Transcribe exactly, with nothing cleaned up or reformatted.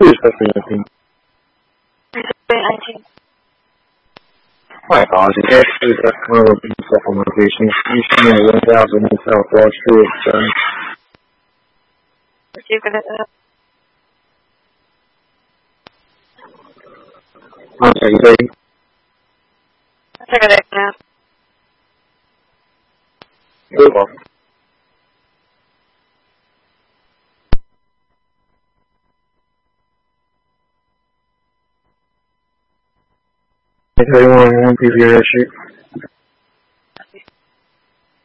Who is President? nineteen. My apologies. Yes, please have one of the supplementation. Eastern one thousand South Wall Street. Done. Receive it. Uh, One second, baby. check it out now. You're welcome. thirty-one, one P V R Street.